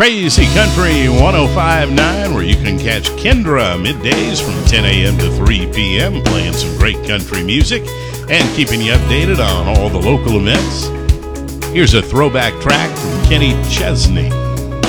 Crazy Country 105.9, where you can catch Kendra middays from 10 a.m. to 3 p.m. playing some great country music and keeping you updated on all the local events. Here's a throwback track from Kenny Chesney.